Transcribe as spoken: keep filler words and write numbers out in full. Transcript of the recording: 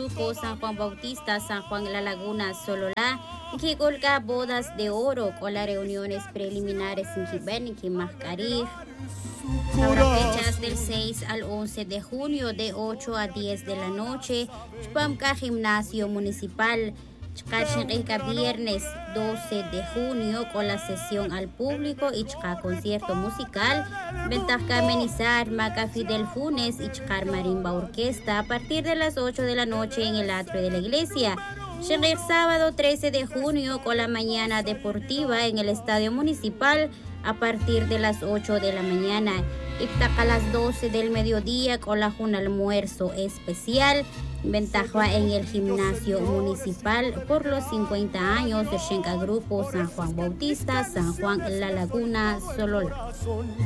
Grupo San Juan Bautista, San Juan La Laguna, Sololá, que colga bodas de oro con las reuniones preliminares en Quibén y Mascarí. Ahora fechas del seis al once de junio de ocho a diez de la noche, Chpamka Gimnasio Municipal. Chka viernes doce de junio con la sesión al público y Chka concierto musical. Ventaja amenizar Maca Fidel Funes y Chkar Marimba Orquesta a partir de las ocho de la noche en el atrio de la iglesia. Llegar sábado trece de junio con la mañana deportiva en el estadio municipal a partir de las ocho de la mañana. Iptaca a las doce del mediodía con la un almuerzo especial. Ventaja en el gimnasio municipal por los cincuenta años de Shenka Grupo San Juan Bautista, San Juan La Laguna, Sololá.